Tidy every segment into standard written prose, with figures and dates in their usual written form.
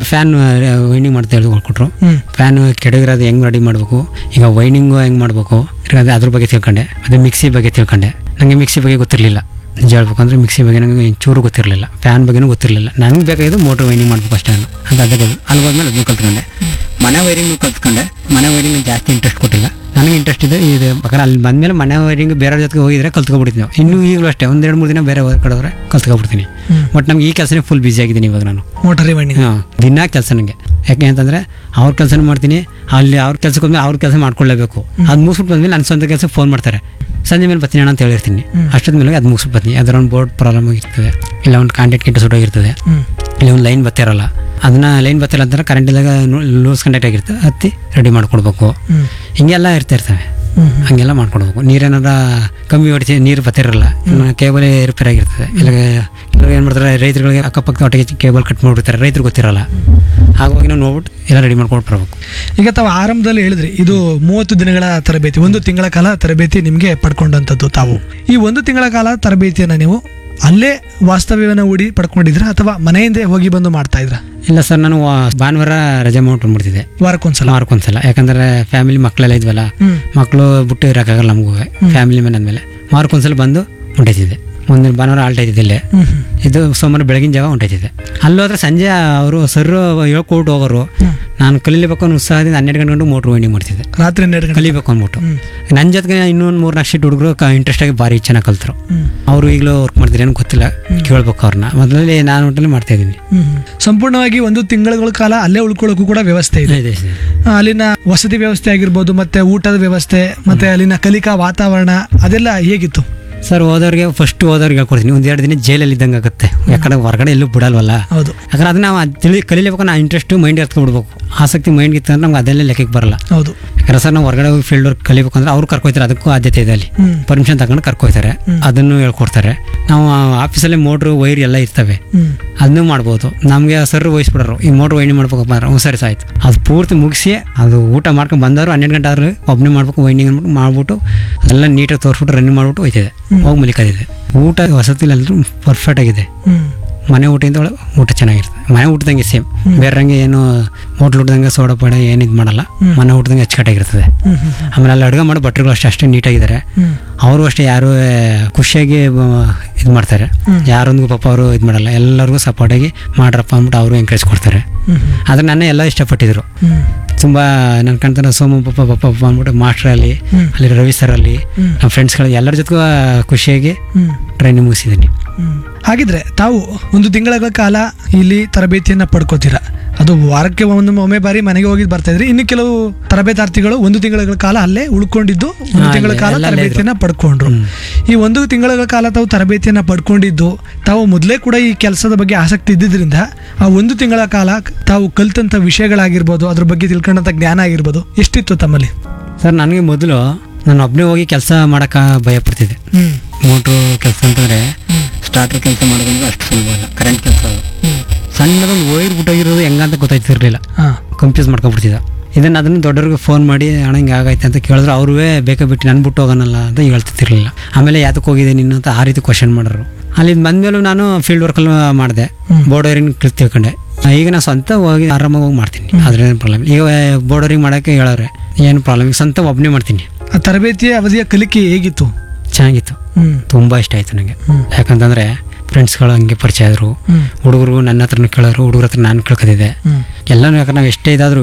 Fan winding ಮಾಡ್ತಾ ಹೇಳ್ಕೊಟ್ರು. Fan ಕೆಡಗಿರೋದು ಹೆಂಗ್ ರೆಡಿ ಮಾಡಬೇಕು, ಈಗ ವೈಂಡಿಂಗು ಹೆಂಗ್ ಮಾಡಬೇಕು ಅದ್ರ ಬಗ್ಗೆ ತಿಳ್ಕೊಂಡೆ. ಮತ್ತೆ ಮಿಕ್ಸಿ ಬಗ್ಗೆ ತಿಳ್ಕೊಂಡೆ. ನನಗೆ ಮಿಕ್ಸಿ ಬಗ್ಗೆ ಗೊತ್ತಿರಲಿಲ್ಲ, ನಿಜ ಹೇಳ್ಬೇಕಂದ್ರೆ ಮಿಕ್ಸಿ ಬಗ್ಗೆ ನನಗೆ ಚೂರು ಗೊತ್ತಿರಲಿಲ್ಲ, ಫ್ಯಾನ್ ಬಗ್ಗೆನೂ ಗೊತ್ತಿರಲಿಲ್ಲ. ನನಗೆ ಬೇಕಾಗಿದ್ದು ಮೋಟ್ರ್ ವೈಂಡಿಂಗ್ ಮಾಡ್ಬೇಕು ಅಷ್ಟೇ ಅಂತ ಅದೇ ಅಲ್ಲಿ ಹೋದ್ಮೇಲೆ ಅದನ್ನು ಕಲ್ತ್ಕೊಂಡೆ. ಮನೆ ವೈರಿಂಗ್ ಕಲ್ತ್ಕೊಂಡೆ. ಮನೆ ವೈರಿಂಗ್ ಜಾಸ್ತಿ ಇಂಟ್ರೆಸ್ಟ್ ಕೊಟ್ಟಿಲ್ಲ, ನನಗೆ ಇಂಟ್ರೆಸ್ಟ್ ಇದೆ ಇದು ಬೇಕಾದ್ರೆ ಅಲ್ಲಿ ಬಂದಮೇಲೆ ಮನೆ ವೈರಿಂಗ್ ಬೇರೆಯವ್ರ ಜೊತೆಗೆ ಹೋಗಿದ್ರೆ ಕಲ್ತ್ಕೊಬಿಡ್ತೀನಿ ನಾವು. ಇನ್ನೂ ಈಗಲೂ ಅಷ್ಟೇ 1-2-3 ದಿನ ಬೇರೆ ಕಡೆ ಹೋದ್ರೆ ಕಲ್ತ್ಕೊಬಿಡ್ತೀನಿ. ಬಟ್ ನಮ್ಗೆ ಈ ಕೆಲಸನೇ ಫುಲ್ ಬಿಸಿ ಆಗಿದ್ದೀನಿ ಇವಾಗ ನಾನು. ಮೋಟರ್ ವೈಂಡಿಂಗ್ ದಿನ ಕೆಲಸ ನನಗೆ. ಯಾಕೆ ಅಂತಂದರೆ ಅವ್ರ ಕೆಲಸನೂ ಮಾಡ್ತೀನಿ, ಅಲ್ಲಿ ಅವ್ರ ಕೆಲಸಕ್ಕೆ ಹೋದ್ಮೇಲೆ ಅವ್ರ ಕೆಲಸ ಮಾಡ್ಕೊಳ್ಳೇಬೇಕು. ಅದು ಮುಗಿಸ್ಬಿಟ್ಟು ಬಂದ್ಮೇಲೆ ನನ್ನ ಸ್ವಂತ ಕೆಲಸಕ್ಕೆ ಫೋನ್ ಮಾಡ್ತಾರೆ, ಸಂಜೆ ಮೇಲೆ ಬರ್ತೀನಿ ಅಣ್ಣ ಅಂತ ಹೇಳಿರ್ತೀನಿ. ಅಷ್ಟೊತ್ತ ಮೇಲೆ ಅದು ಮುಗಿಸ್ಬಿಟ್ಟು ಬರ್ತೀನಿ. ಅದರ ಒಂದು ಬೋರ್ಡ್ ಪ್ರಾಬ್ಲಮ್ ಆಗಿರ್ತದೆ, ಇಲ್ಲ ಒಂದು ಕಾಂಟ್ಯಾಕ್ಟ್ ಕಿಂಟ ಸುಟ್ಟೋಗಿರ್ತದೆ, ಇಲ್ಲ ಒಂದು ಲೈನ್ ಬರ್ತಿರಲ್ಲ, ಅದನ್ನ ಲೈನ್ ಬರ್ತಿಲ್ಲ ಅಂತಾರೆ ಕರೆಂಟ್ ಇದ್ದಾಗ ಲೂಸ್ ಕಾಂಟ್ಯಾಕ್ಟ್ ಆಗಿರ್ತದೆ, ಹತ್ತಿ ರೆಡಿ ಮಾಡ್ಕೊಡ್ಬೇಕು. ಹಿಂಗೆಲ್ಲ ಇರ್ತವೆ, ಹಂಗೆಲ್ಲ ಮಾಡ್ಕೊಡ್ಬೇಕು. ನೀರೇನಾರ ಕಮ್ಮಿ ಹೊಡಿಸಿ ನೀರು ಬರ್ತಿರಲ್ಲ, ಕೇಬಲ್ ರಿಪೇರ್ ಆಗಿರ್ತದೆ, ಇಲ್ಲ ಕೆಲವರು ಏನು ಮಾಡ್ತಾರೆ ರೈತರುಗಳಿಗೆ ಅಕ್ಕಪಕ್ಕ ಒಟ್ಟಿಗೆ ಕೇಬಲ್ ಕಟ್ ಮಾಡಿಬಿಡ್ತಾರೆ, ರೈತರಿಗೆ ಗೊತ್ತಿರಲ್ಲ. ಹಾಗಾಗಿ ನಾವು ನೋಡ್ಬಿಟ್ಟು ಎಲ್ಲ ರೆಡಿ ಮಾಡ್ಕೊಂಡು ಬರಬೇಕು. ಈಗ ತಾವು ಆರಂಭದಲ್ಲಿ ಹೇಳಿದ್ರಿ ಇದು 30 ದಿನಗಳ ತರಬೇತಿ, 1 ತಿಂಗಳ ಕಾಲ ತರಬೇತಿ ನಿಮಗೆ ಪಡ್ಕೊಂಡಂಥದ್ದು. ತಾವು ಈ 1 ತಿಂಗಳ ಕಾಲ ತರಬೇತಿಯನ್ನು ನೀವು ಅಲ್ಲೇ ವಾಸ್ತವ್ಯವನ್ನು ಹೂಡಿ ಪಡ್ಕೊಂಡಿದ್ರ ಅಥವಾ ಮನೆಯಿಂದ ಹೋಗಿ ಬಂದು ಮಾಡ್ತಾ ಇದ್ರ? ಇಲ್ಲ ಸರ್, ನಾನು ಭಾನುವಾರ ರಜೆ ಮಾಡ್ಬಿಡ್ತಿದ್ದೆ, ವಾರಕ್ಕೊಂದ್ಸಲ. ಯಾಕಂದ್ರೆ ಫ್ಯಾಮಿಲಿ ಮಕ್ಕಳೆಲ್ಲ ಇದ್ವಲ್ಲ, ಮಕ್ಕಳು ಬಿಟ್ಟು ಇರೋಕ್ಕಾಗಲ್ಲ ನಮಗೂ, ಫ್ಯಾಮಿಲಿ ಮೇಲೆ ಅಂದಮೇಲೆ ವಾರಕ್ಕೊಂದ್ಸಲ ಬಂದು ಹೊಂಟೈತಿದ್ದೆ. ಮುಂದಿನ ಭಾನುವಾರ ಆಲ್ಟ್ ಐತಿದ್ದೆ, ಇದು ಸೋಮವಾರ ಬೆಳಗಿನ ಜಾವ ಹೊಂಟೈತಿದ್ದೆ. ಅಲ್ಲೋದ್ರೆ ಸಂಜೆ ಅವರು ಸರ್ ಹೇಳ್ಕೊಟ್ಟು ಹೋಗೋರು, ನಾನು ಕಲಿಬೇಕು ಅನ್ನೋ ಉತ್ಸಾಹದಿಂದ 12 ಗಂಟೆ ಮೋಟ್ರ್ ವೈಂಡಿಂಗ್ ಮಾಡ್ತಿದ್ದೆ, ರಾತ್ರಿ 12 ಕಲಿಬೇಕು ಅಂದ್ಬಿಟ್ಟು. ನನ್ನ ಜೊತೆಗೆ ಇನ್ನೊಂದು 3-4 ಶೀಟ್ ಹುಡುಗರು ಇಂಟ್ರೆಸ್ಟ್ ಆಗಿ ಭಾರಿ ಚೆನ್ನಾಗಿ ಕಲ್ತರು. ಅವರು ಈಗಲೂ ವರ್ಕ್ ಮಾಡ್ತಾರೆ, ಏನು ಗೊತ್ತಿಲ್ಲ, ಕೇಳ್ಬೇಕು ಅವ್ರನ್ನ. ಮೊದಲೇ ನಾನು ಒಟ್ಟಲ್ಲಿ ಮಾಡ್ತಾ ಇದ್ದೀನಿ. ಸಂಪೂರ್ಣವಾಗಿ 1 ತಿಂಗಳ ಕಾಲ ಅಲ್ಲೇ ಉಳ್ಕೊಳ್ಳೋಕ್ಕೂ ಕೂಡ ವ್ಯವಸ್ಥೆ ಇದೆ. ಅಲ್ಲಿನ ವಸತಿ ವ್ಯವಸ್ಥೆ ಆಗಿರ್ಬೋದು, ಮತ್ತೆ ಊಟದ ವ್ಯವಸ್ಥೆ, ಮತ್ತೆ ಅಲ್ಲಿನ ಕಲಿಕಾ ವಾತಾವರಣ ಅದೆಲ್ಲ ಹೇಗಿತ್ತು ಸರ್? ಹೋದವ್ರಿಗೆ ಹೇಳ್ಕೊಡ್ತೀನಿ. 1-2 ದಿನ ಜೈಲಲ್ಲಿ ಇದ್ದಂಗೆ ಆಗುತ್ತೆ, ಯಾಕಂದ್ರೆ ಹೊರಗಡೆ ಎಲ್ಲೂ ಬಿಡಲ್ವಲ್ಲ. ಹೌದು, ಯಾಕಂದ್ರೆ ಅದನ್ನ ನಾವು ಕಲಿಲೇಬೇಕು, ನಾವು ಇಂಟ್ರೆಸ್ಟ್ ಮೈಂಡ್ ಎತ್ಕೊಬಿಡ್ಬೇಕು, ಆಸಕ್ತಿ ಮೈಂಡ್ ಇತ್ತು ಅಂದ್ರೆ ನಮ್ಗೆ ಅದೆಲ್ಲ ಲೆಕ್ಕಕ್ಕೆ ಬರಲ್ಲ. ಹೌದು, ಯಾಕಂದ್ರೆ ಸರ್ ನಾವು ಹೊರಗಡೆ ಹೋಗಿ ಫೀಲ್ಡ್ ವರ್ಕ್ ಕಲಿಬೇಕಂದ್ರೆ ಅವ್ರು ಕರ್ಕೊಯ್ತಾರೆ, ಅದಕ್ಕೂ ಆದ್ಯತೆ ಇದೆ. ಅಲ್ಲಿ ಪರ್ಮಿಷನ್ ತಗೊಂಡು ಕರ್ಕೊಯ್ತಾರೆ, ಅದನ್ನು ಹೇಳ್ಕೊಡ್ತಾರೆ. ನಾವು ಆಫೀಸಲ್ಲಿ ಮೋಟ್ರು ವೈರ್ ಎಲ್ಲ ಇರ್ತವೆ, ಅದನ್ನು ಮಾಡ್ಬೋದು. ನಮಗೆ ಸರ್ ವಹಿಸ್ಬಿಡೋರು, ಈ ಮೋಟ್ರ್ ವೈಂಡಿಂಗ್ ಮಾಡ್ಬೇಕಪ್ಪ ಅಂದ್ರೆ ಸರಿ ಆಯ್ತು. ಅದು ಪೂರ್ತಿ ಮುಗಿಸಿ ಅದು ಊಟ ಮಾಡ್ಕೊಂಡು ಬಂದವರು 12 ಗಂಟೆ ಆದ್ರೆ ಒಬ್ಬನೇ ಮಾಡ್ಬೇಕು, ವೈಂಡಿಂಗ್ ಮಾಡ್ಬಿಟ್ಟು ಎಲ್ಲ ನೀಟಾಗಿ ತೋರಿಸ್ಬಿಟ್ಟು ರನ್ನಿಂಗ್ ಮಾಡ್ಬಿಟ್ಟು ಹೋಯ್ತಿದೆ, ಹೋಗಿ ಮಲಿಕದಿದೆ. ಊಟ ವಸತಿಲಿ ಎಲ್ಲರೂ ಪರ್ಫೆಕ್ಟ್ ಆಗಿದೆ. ಮನೆ ಊಟದಿಂದ ಊಟ ಚೆನ್ನಾಗಿರ್ತದೆ, ಮನೆ ಊಟದಂಗೆ ಸೇಮ್, ಬೇರೆಂಗೆ ಏನು ಹೋಟ್ಲ್ ಊಟದಂಗೆ ಸೋಡಾ ಪಡ ಏನು ಇದು ಮಾಡಲ್ಲ, ಮನೆ ಊಟದಂಗೆ ಅಚ್ಚುಕಟ್ಟಾಗಿರ್ತದೆ. ಆಮೇಲೆ ಅಲ್ಲಿ ಅಡುಗೆ ಮಾಡೋ ಭಟ್ರುಗಳು ಅಷ್ಟೇ ನೀಟಾಗಿದ್ದಾರೆ. ಅವರು ಅಷ್ಟೇ ಯಾರು ಖುಷಿಯಾಗಿ ಇದು ಮಾಡ್ತಾರೆ, ಯಾರೊಂದಿಗೂ ಪಾಪ ಅವರು ಇದು ಮಾಡಲ್ಲ, ಎಲ್ಲರಿಗೂ ಸಪೋರ್ಟಾಗಿ ಮಾಡ್ರಪ್ಪ ಅಂದ್ಬಿಟ್ಟು ಅವರು ಎಂಕರೇಜ್ ಕೊಡ್ತಾರೆ. ಆದ್ರೆ ನನ್ನ ಎಲ್ಲ ಇಷ್ಟಪಟ್ಟಿದ್ರು ತುಂಬ. ನನ್ನ ಕಣ್ತನ ಸೋಮ ಪಪ್ಪ ಅಂದ್ಬಿಟ್ಟು ಮಾಸ್ಟ್ರಲ್ಲಿ, ಅಲ್ಲಿ ರವಿ ಸರ್ ಅಲ್ಲಿ, ನಮ್ಮ ಫ್ರೆಂಡ್ಸ್ಗಳು ಎಲ್ಲರ ಜೊತೆಗೂ ಖುಷಿಯಾಗಿ ಟ್ರೈನಿಂಗ್ ಮುಗಿಸಿದ್ದೀನಿ. ಹಾಗಿದ್ರೆ ತಾವು 1 ತಿಂಗಳ ಕಾಲ ಇಲ್ಲಿ ತರಬೇತಿಯನ್ನ ಪಡ್ಕೋತೀರಾ, ಅದು ವಾರಕ್ಕೆ ಒಮ್ಮೆ ಬಾರಿ ಮನೆಗೆ ಹೋಗಿ ಬರ್ತಾ ಇದ್ರಿ. ಇನ್ನು ಕೆಲವು ತರಬೇತಾರ್ಥಿಗಳು 1 ತಿಂಗಳ ಕಾಲ ಅಲ್ಲೇ ಉಳ್ಕೊಂಡಿದ್ದು 1 ತಿಂಗಳ ಕಾಲ ತರಬೇತಿಯನ್ನ ಪಡ್ಕೊಂಡ್ರು. ಈ 1 ತಿಂಗಳ ಕಾಲ ತಾವು ತರಬೇತಿಯನ್ನ ಪಡ್ಕೊಂಡಿದ್ದು, ತಾವು ಮೊದಲೇ ಕೂಡ ಈ ಕೆಲಸದ ಬಗ್ಗೆ ಆಸಕ್ತಿ ಇದ್ದಿದ್ರಿಂದ ಆ 1 ತಿಂಗಳ ಕಾಲ ತಾವು ಕಲ್ತಂತ ವಿಷಯಗಳಾಗಿರ್ಬೋದು, ಅದ್ರ ಬಗ್ಗೆ ತಿಳ್ಕೊಂಡಂತ ಜ್ಞಾನ ಆಗಿರ್ಬೋದು ಎಷ್ಟಿತ್ತು ತಮ್ಮಲ್ಲಿ? ಸರ್, ನನಗೆ ಮೊದಲು ನಾನು ಒಬ್ಬನೇ ಹೋಗಿ ಕೆಲಸ ಮಾಡೋಕೆ ಭಯ ಪಡ್ತಿದ್ದೆ. ಮೋಟ್ರು ಕೆಲಸ ಅಂತಂದರೆ ಸ್ಟಾರ್ಟರ್ ಕೆಲಸ ಮಾಡೋದಂದ್ರೆ ಅಷ್ಟು ಸುಲಭ ಅಲ್ಲ, ಕರೆಂಟ್ ಕೆಲಸ ಸಣ್ಣದೊಂದು ವೈರ್ ಬಿಟ್ಟೋಗಿರೋದು ಹೆಂಗಂತ ಗೊತ್ತಾಯ್ತಿರ್ಲಿಲ್ಲ, ಕನ್ಫ್ಯೂಸ್ ಮಾಡ್ಕೊಂಡ್ಬಿಡ್ತಿದ್ದ. ಅದನ್ನು ದೊಡ್ಡವ್ರಿಗೆ ಫೋನ್ ಮಾಡಿ ಅಣ್ಣ ಹಿಂಗೆ ಆಗೈತೆ ಅಂತ ಕೇಳಿದ್ರೆ ಅವ್ರೂ ಬೇಕಾ ಬಿಟ್ಟು ನನ್ನ ಬಿಟ್ಟು ಹೋಗೋಣಲ್ಲ ಅಂತ ಹೇಳ್ತಿರ್ಲಿಲ್ಲ. ಆಮೇಲೆ ಯಾತಕ್ಕೆ ಹೋಗಿದೆ ನೀನು ಅಂತ ಆ ರೀತಿ ಕ್ವಶನ್ ಮಾಡೋರು. ಅಲ್ಲಿ ಬಂದಮೇಲೂ ನಾನು ಫೀಲ್ಡ್ ವರ್ಕಲ್ಲಿ ಮಾಡಿದೆ, ಬೋರ್ಡ್ ವೈರಿಂಗ್ ತಿಳ್ಕೊಂಡೆ. ಈಗ ನಾನು ಸ್ವಂತ ಹೋಗಿ ಆರಾಮಾಗಿ ಹೋಗಿ ಮಾಡ್ತೀನಿ, ಅದ್ರೇನು ಪ್ರಾಬ್ಲಮ್. ಈಗ ಬೋರ್ಡ್ ವೈರಿಂಗ್ ಮಾಡೋಕ್ಕೆ ಹೇಳೋರೆ, ಏನು ಪ್ರಾಬ್ಲಮ್, ಈಗ ಸ್ವಂತ ಒಬ್ಬನೇ ಮಾಡ್ತೀನಿ. ಆ ತರಬೇತಿಯ ಅವಧಿಯ ಕಲಿಕೆ ಹೇಗಿತ್ತು? ಚೆನ್ನಾಗಿತ್ತು, ತುಂಬ ಇಷ್ಟ ಆಯಿತು ನನಗೆ. ಯಾಕಂತಂದರೆ ಫ್ರೆಂಡ್ಸ್ಗಳು ಹಂಗೆ ಪರಿಚಯ ಆದರು, ಹುಡುಗರು ನನ್ನ ಹತ್ರನೂ ಕೇಳೋರು, ಹುಡುಗರ ಹತ್ರ ನಾನು ಕೇಳ್ಕೊತಿದ್ದೆ ಎಲ್ಲನೂ. ಯಾಕಂದ್ರೆ ನಾವು ಎಷ್ಟೇ ಇದಾದ್ರೂ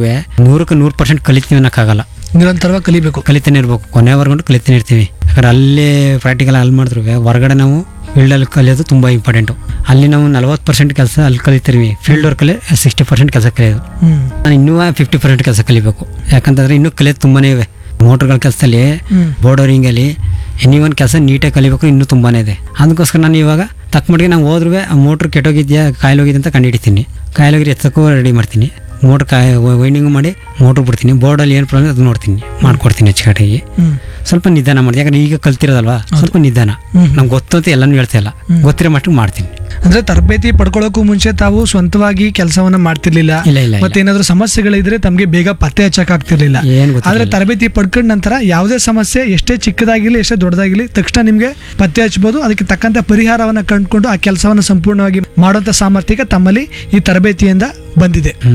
100% ಕಲಿತೀವಿ ಅನ್ನೋಕ್ಕಾಗಲ್ಲ, ನಿರಂತರವಾಗಿ ಕಲಿತಾನೆ ಇರ್ಬೇಕು, ಕೊನೆವರೆಗೂ ಕಲಿತಾನೆ ಇರ್ತೀವಿ. ಯಾಕಂದ್ರೆ ಅಲ್ಲಿ ಪ್ರಾಕ್ಟಿಕಲ್ ಅಲ್ಲಿ ಮಾಡಿದ್ರು ಹೊರಗಡೆ ನಾವು ಫೀಲ್ಡಲ್ಲಿ ಕಲಿಯೋದು ತುಂಬ ಇಂಪಾರ್ಟೆಂಟು. ಅಲ್ಲಿ ನಾವು 40% ಕೆಲಸ ಅಲ್ಲಿ ಕಲಿತೀವಿ, ಫೀಲ್ಡ್ ವರ್ಕಲ್ಲಿ 60% ಕೆಲಸ ಕಲಿಯೋದು. ನಾನು ಇನ್ನೂ 50% ಕೆಲಸ ಕಲಿಬೇಕು, ಯಾಕಂತಂದರೆ ಇನ್ನೂ ಕಲಿಯೋದು ತುಂಬಾ ಇವೆ. ಮೋಟ್ರ್ಗಳ ಕೆಲಸದಲ್ಲಿ, ಬೋರ್ಡ್ ವೈರಿಂಗಲ್ಲಿ ಎನಿ ಒಂದು ಕೆಲಸ ನೀಟಾಗಿ ಕಲಿಬೇಕು, ಇನ್ನೂ ತುಂಬಾ ಇದೆ. ಅದಕ್ಕೋಸ್ಕರ ನಾನು ಇವಾಗ ತಕ್ಕ ಮಟ್ಟಿಗೆ ನಾವು ಹೋದ್ರೂ ಆ ಮೋಟ್ರ್ ಕೆಟ್ಟೋಗಿದ್ಯಾ ಕಾಯಿಲೋಗಿದೆ ಅಂತ ಕಂಡುಹಿಡಿತೀನಿ, ಕಾಯಿಲೋಗಿ ಎತ್ತಕ್ಕೂ ರೆಡಿ ಮಾಡ್ತೀನಿ, ಮೋಟ್ರ್ ವೈಂಡಿಂಗ್ ಮಾಡಿ ಮೋಟ್ರ್ ಬಿಡ್ತೀನಿ, ಬೋರ್ಡಲ್ಲಿ ಏನು ಪ್ರಾಬ್ಲಮ್ ಅದು ನೋಡ್ತೀನಿ, ಮಾಡ್ಕೊಡ್ತೀನಿ ಅಚ್ಚುಕಟ್ಟಾಗಿ. ಸ್ವಲ್ಪ ನಿಧಾನ ಮಾಡಿ, ಯಾಕಂದ್ರೆ ಈಗ ಕಲ್ತಿರೋದಲ್ವಾ, ಸ್ವಲ್ಪ ನಿಧಾನ. ನಮ್ಗೆ ಗೊತ್ತು ಅಂತ ಎಲ್ಲನೂ ಹೇಳ್ತಾ ಇಲ್ಲ, ಗೊತ್ತಿರೋ ಮಟ್ಟಿಗೆ ಮಾಡ್ತೀನಿ. ಅಂದ್ರೆ ತರಬೇತಿ ಪಡ್ಕೊಳ್ಳೋಕ್ಕೂ ಮುಂಚೆ ತಾವು ಸ್ವಂತವಾಗಿ ಕೆಲಸವನ್ನ ಮಾಡ್ತಿರ್ಲಿಲ್ಲ, ಮತ್ತೆ ಏನಾದ್ರೂ ಸಮಸ್ಯೆಗಳಿದ್ರೆ ತಮಗೆ ಬೇಗ ಪತ್ತೆ ಹಚ್ಚಕ್ಕಾಗ್ತಿರ್ಲಿಲ್ಲ. ಆದ್ರೆ ತರಬೇತಿ ಪಡ್ಕೊಂಡ ನಂತರ ಯಾವುದೇ ಸಮಸ್ಯೆ ಎಷ್ಟೇ ಚಿಕ್ಕದಾಗಿರ್ಲಿ ಎಷ್ಟೇ ದೊಡ್ಡದಾಗಿರ್ಲಿ ತಕ್ಷಣ ನಿಮ್ಗೆ ಪತ್ತೆ ಹಚ್ಚಬಹುದು, ಅದಕ್ಕೆ ತಕ್ಕಂತ ಪರಿಹಾರವನ್ನ ಕಂಡುಕೊಂಡು ಆ ಕೆಲಸವನ್ನ ಸಂಪೂರ್ಣವಾಗಿ ಮಾಡುವಂತ ಸಾಮರ್ಥ್ಯ ತಮ್ಮಲ್ಲಿ ಈ ತರಬೇತಿಯಿಂದ ಬಂದಿದೆ.